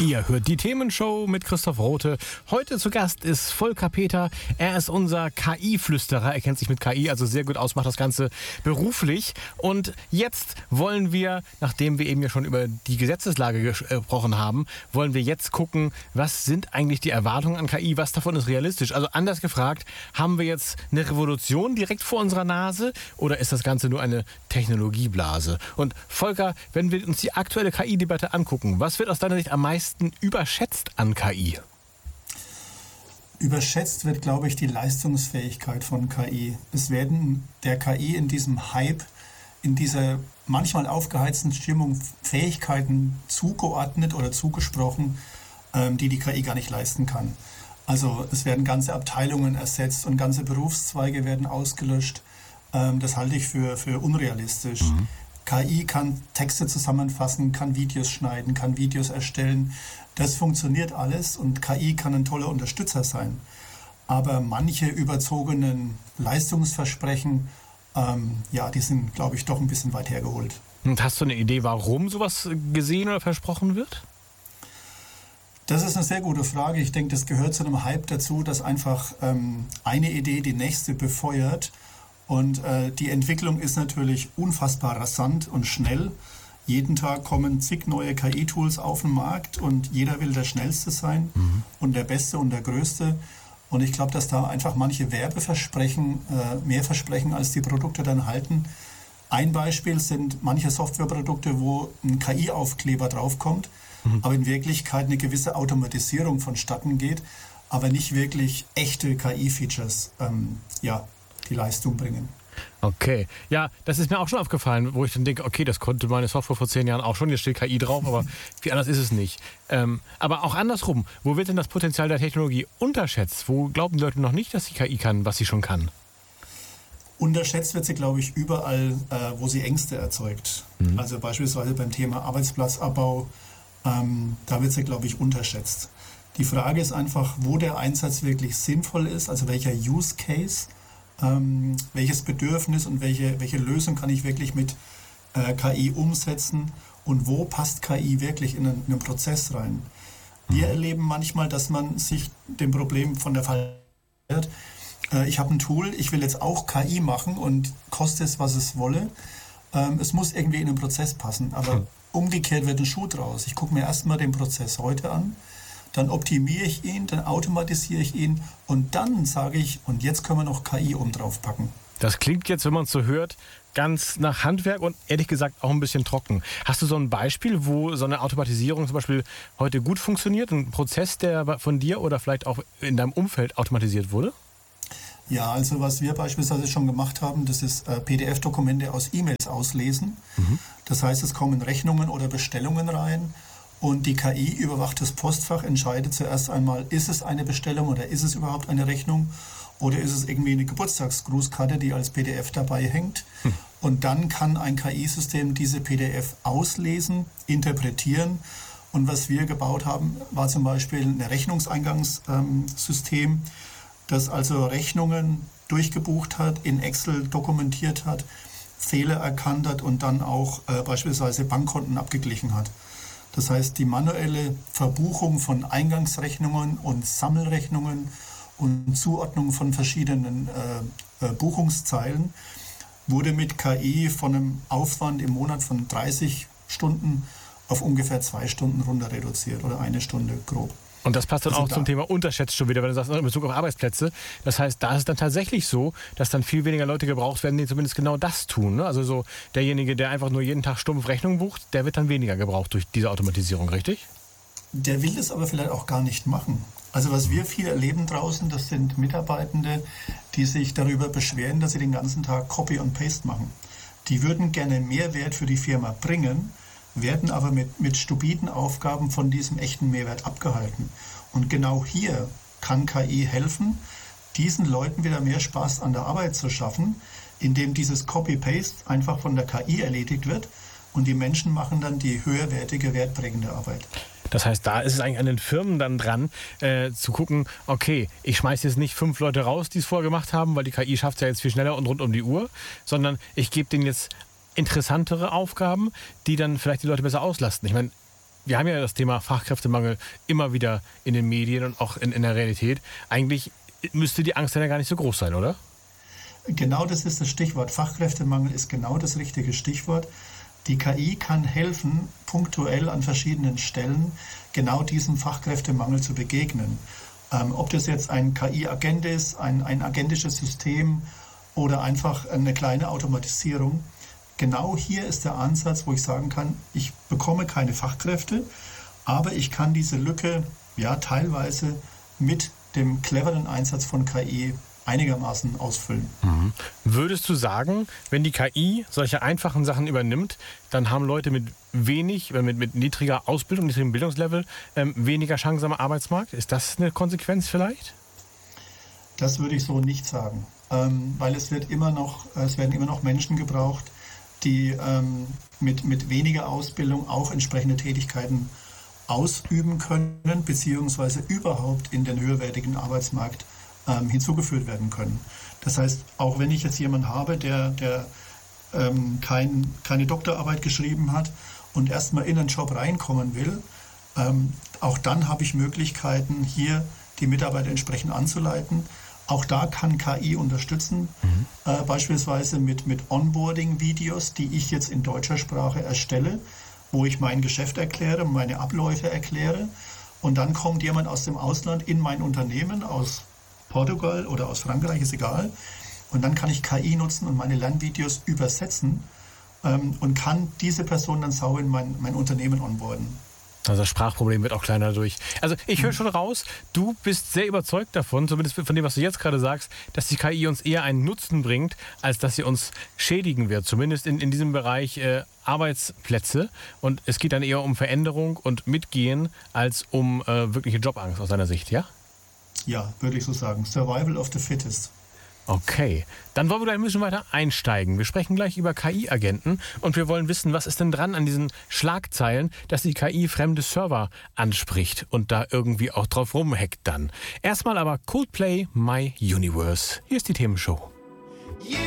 Ihr hört die Themenshow mit Christoph Rothe. Heute zu Gast ist Volker Peter. Er ist unser KI-Flüsterer. Er kennt sich mit KI also sehr gut aus, macht das Ganze beruflich. Und jetzt wollen wir, nachdem wir eben ja schon über die Gesetzeslage gesprochen haben, wollen wir jetzt gucken, was sind eigentlich die Erwartungen an KI, was davon ist realistisch? Also anders gefragt, haben wir jetzt eine Revolution direkt vor unserer Nase oder ist das Ganze nur eine Technologieblase? Und Volker, wenn wir uns die aktuelle KI-Debatte angucken, was wird aus deiner Sicht am meisten überschätzt an KI? Überschätzt wird, glaube ich, die Leistungsfähigkeit von KI. Es werden der KI in diesem Hype, in dieser manchmal aufgeheizten Stimmung Fähigkeiten zugeordnet oder zugesprochen, die KI gar nicht leisten kann. Also es werden ganze Abteilungen ersetzt und ganze Berufszweige werden ausgelöscht. Das halte ich für unrealistisch. KI kann Texte zusammenfassen, kann Videos schneiden, kann Videos erstellen. Das funktioniert alles und KI kann ein toller Unterstützer sein. Aber manche überzogenen Leistungsversprechen, die sind, glaube ich, doch ein bisschen weit hergeholt. Und hast du eine Idee, warum sowas gesehen oder versprochen wird? Das ist eine sehr gute Frage. Ich denke, das gehört zu einem Hype dazu, dass einfach eine Idee die nächste befeuert. Und die Entwicklung ist natürlich unfassbar rasant und schnell. Jeden Tag kommen zig neue KI-Tools auf den Markt und jeder will der Schnellste sein und der Beste und der Größte. Und ich glaube, dass da einfach manche Werbeversprechen mehr versprechen, als die Produkte dann halten. Ein Beispiel sind manche Softwareprodukte, wo ein KI-Aufkleber draufkommt, aber in Wirklichkeit eine gewisse Automatisierung vonstatten geht, aber nicht wirklich echte KI-Features, die Leistung bringen. Okay, ja, das ist mir auch schon aufgefallen, wo ich dann denke, okay, das konnte meine Software vor 10 Jahren auch schon, jetzt steht KI drauf, aber wie anders ist es nicht. Aber auch andersrum, wo wird denn das Potenzial der Technologie unterschätzt? Wo glauben die Leute noch nicht, dass die KI kann, was sie schon kann? Unterschätzt wird sie, glaube ich, überall, wo sie Ängste erzeugt. Also beispielsweise beim Thema Arbeitsplatzabbau, da wird sie, glaube ich, unterschätzt. Die Frage ist einfach, wo der Einsatz wirklich sinnvoll ist, also welcher Use Case, welches Bedürfnis und welche Lösung kann ich wirklich mit KI umsetzen und wo passt KI wirklich in einen Prozess rein. Wir erleben manchmal, dass man sich dem Problem von der Fall wird. Ich habe ein Tool, ich will jetzt auch KI machen und koste es, was es wolle. Es muss irgendwie in den Prozess passen, aber umgekehrt wird ein Schuh draus. Ich gucke mir erstmal den Prozess heute an, dann optimiere ich ihn, dann automatisiere ich ihn und dann sage ich, und jetzt können wir noch KI oben drauf packen. Das klingt jetzt, wenn man es so hört, ganz nach Handwerk und ehrlich gesagt auch ein bisschen trocken. Hast du so ein Beispiel, wo so eine Automatisierung zum Beispiel heute gut funktioniert? Ein Prozess, der von dir oder vielleicht auch in deinem Umfeld automatisiert wurde? Ja, also was wir beispielsweise schon gemacht haben, das ist PDF-Dokumente aus E-Mails auslesen. Das heißt, es kommen Rechnungen oder Bestellungen rein. Und die KI überwacht das Postfach, entscheidet zuerst einmal, ist es eine Bestellung oder ist es überhaupt eine Rechnung oder ist es irgendwie eine Geburtstagsgrußkarte, die als PDF dabei hängt. Und dann kann ein KI-System diese PDF auslesen, interpretieren. Und was wir gebaut haben, war zum Beispiel ein Rechnungseingangssystem, das also Rechnungen durchgebucht hat, in Excel dokumentiert hat, Fehler erkannt hat und dann auch beispielsweise Bankkonten abgeglichen hat. Das heißt, die manuelle Verbuchung von Eingangsrechnungen und Sammelrechnungen und Zuordnung von verschiedenen Buchungszeilen wurde mit KI von einem Aufwand im Monat von 30 Stunden auf ungefähr 2 Stunden runter reduziert oder 1 Stunde grob. Und das passt dann auch zum Thema unterschätzt schon wieder, wenn du sagst, in Bezug auf Arbeitsplätze. Das heißt, da ist es dann tatsächlich so, dass dann viel weniger Leute gebraucht werden, die zumindest genau das tun. Ne? Also so derjenige, der einfach nur jeden Tag stumpf Rechnung bucht, der wird dann weniger gebraucht durch diese Automatisierung, richtig? Der will das aber vielleicht auch gar nicht machen. Also was wir viel erleben draußen, das sind Mitarbeitende, die sich darüber beschweren, dass sie den ganzen Tag Copy und Paste machen. Die würden gerne Mehrwert für die Firma bringen, werden aber mit stupiden Aufgaben von diesem echten Mehrwert abgehalten. Und genau hier kann KI helfen, diesen Leuten wieder mehr Spaß an der Arbeit zu schaffen, indem dieses Copy-Paste einfach von der KI erledigt wird und die Menschen machen dann die höherwertige, wertprägende Arbeit. Das heißt, da ist es eigentlich an den Firmen dann dran, zu gucken, okay, ich schmeiße jetzt nicht 5 Leute raus, die es vorher gemacht haben, weil die KI schafft es ja jetzt viel schneller und rund um die Uhr, sondern ich gebe denen jetzt interessantere Aufgaben, die dann vielleicht die Leute besser auslasten. Ich meine, wir haben ja das Thema Fachkräftemangel immer wieder in den Medien und auch in der Realität. Eigentlich müsste die Angst ja gar nicht so groß sein, oder? Genau das ist das Stichwort. Fachkräftemangel ist genau das richtige Stichwort. Die KI kann helfen, punktuell an verschiedenen Stellen genau diesem Fachkräftemangel zu begegnen. Ob das jetzt ein KI-Agent ist, ein agentisches System oder einfach eine kleine Automatisierung. Genau hier ist der Ansatz, wo ich sagen kann, ich bekomme keine Fachkräfte, aber ich kann diese Lücke ja teilweise mit dem cleveren Einsatz von KI einigermaßen ausfüllen. Mhm. Würdest du sagen, wenn die KI solche einfachen Sachen übernimmt, dann haben Leute mit mit niedriger Ausbildung, niedrigem Bildungslevel weniger Chancen am Arbeitsmarkt? Ist das eine Konsequenz vielleicht? Das würde ich so nicht sagen, weil es werden immer noch Menschen gebraucht, die mit weniger Ausbildung auch entsprechende Tätigkeiten ausüben können, beziehungsweise überhaupt in den höherwertigen Arbeitsmarkt hinzugeführt werden können. Das heißt, auch wenn ich jetzt jemanden habe, der keine Doktorarbeit geschrieben hat und erstmal in einen Job reinkommen will, auch dann habe ich Möglichkeiten, hier die Mitarbeiter entsprechend anzuleiten. Auch da kann KI unterstützen, beispielsweise mit Onboarding-Videos, die ich jetzt in deutscher Sprache erstelle, wo ich mein Geschäft erkläre, meine Abläufe erkläre. Und dann kommt jemand aus dem Ausland in mein Unternehmen, aus Portugal oder aus Frankreich, ist egal. Und dann kann ich KI nutzen und meine Lernvideos übersetzen und kann diese Person dann sauber in mein Unternehmen onboarden. Also das Sprachproblem wird auch kleiner dadurch. Also ich höre schon raus, du bist sehr überzeugt davon, zumindest von dem, was du jetzt gerade sagst, dass die KI uns eher einen Nutzen bringt, als dass sie uns schädigen wird. Zumindest in diesem Bereich Arbeitsplätze. Und es geht dann eher um Veränderung und Mitgehen, als um wirkliche Jobangst aus deiner Sicht, ja? Ja, würde ich so sagen. Survival of the fittest. Okay, dann wollen wir gleich ein bisschen weiter einsteigen. Wir sprechen gleich über KI-Agenten und wir wollen wissen, was ist denn dran an diesen Schlagzeilen, dass die KI fremde Server anspricht und da irgendwie auch drauf rumhackt dann. Erstmal aber Coldplay, My Universe. Hier ist die Themenshow.